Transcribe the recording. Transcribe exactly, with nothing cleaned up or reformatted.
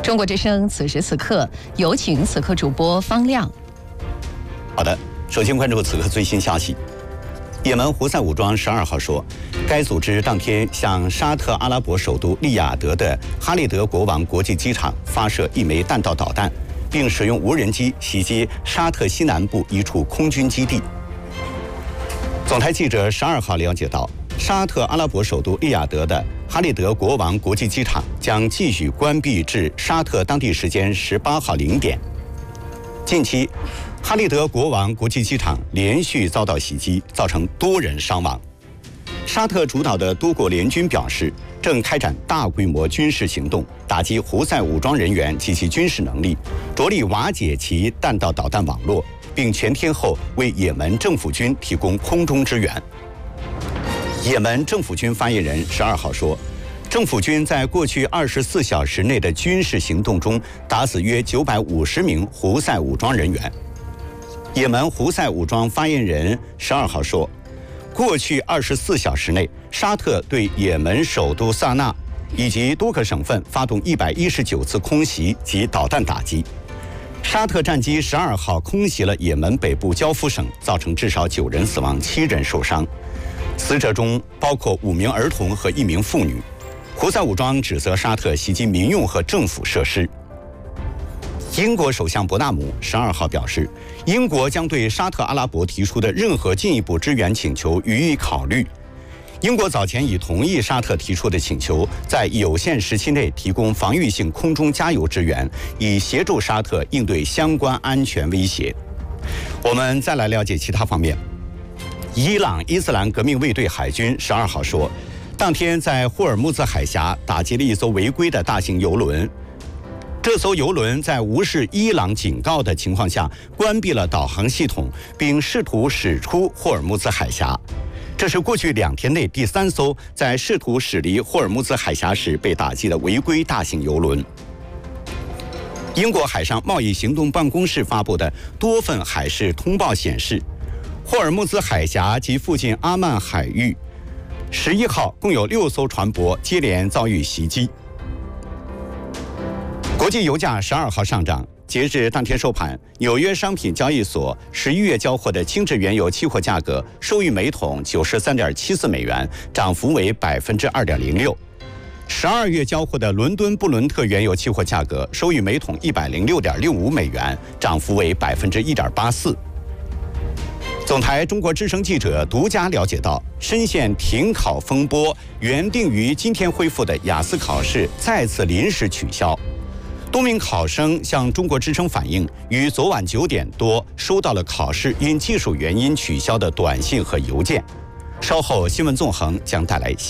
中国之声此时此刻，有请此刻主播方亮。 好的，首先关注此刻最新消息。也门胡塞武装十二号说，该组织当天向沙特阿拉伯首都利雅得的哈利德国王国际机场发射一枚弹道导弹，并使用无人机袭击沙特西南部一处空军基地。总台记者十二号了解到，沙特阿拉伯首都利雅得的哈利德国王国际机场将继续关闭至沙特当地时间十八号零点。近期，哈利德国王国际机场连续遭到袭击，造成多人伤亡。沙特主导的多国联军表示，正开展大规模军事行动，打击胡塞武装人员及其军事能力，着力瓦解其弹道导弹网络，并全天候为也门政府军提供空中支援。也门政府军发言人十二号说，政府军在过去二十四小时内的军事行动中打死约九百五十名胡塞武装人员。也门胡塞武装发言人十二号说，过去二十四小时内，沙特对也门首都萨那以及多个省份发动一百一十九次空袭及导弹打击。沙特战机十二号空袭了也门北部焦夫省，造成至少九人死亡，七人受伤，死者中包括五名儿童和一名妇女。胡塞武装指责沙特袭击民用和政府设施。英国首相伯纳姆十二号表示，英国将对沙特阿拉伯提出的任何进一步支援请求予以考虑。英国早前已同意沙特提出的请求，在有限时期内提供防御性空中加油支援，以协助沙特应对相关安全威胁。我们再来了解其他方面。伊朗伊斯兰革命卫队海军十二号说，当天在霍尔木兹海峡打击了一艘违规的大型油轮。这艘油轮在无视伊朗警告的情况下关闭了导航系统，并试图驶出霍尔木兹海峡。这是过去两天内第三艘在试图驶离霍尔木兹海峡时被打击的违规大型油轮。英国海上贸易行动办公室发布的多份海事通报显示，霍尔木兹海峡及附近阿曼海域十一号共有六艘船舶接连遭遇袭击。国际油价十二号上涨，截至当天收盘，纽约商品交易所十一月交货的轻质原油期货价格收于每桶九十三点七四美元，涨幅为百分之二点零六。十二月交货的伦敦布伦特原油期货价格收于每桶一百零六点六五美元，涨幅为百分之一点八四。总台中国之声记者独家了解到，深陷停考风波，原定于今天恢复的雅思考试再次临时取消。多名考生向中国之声反映，于昨晚九点多收到了考试因技术原因取消的短信和邮件。稍后新闻纵横将带来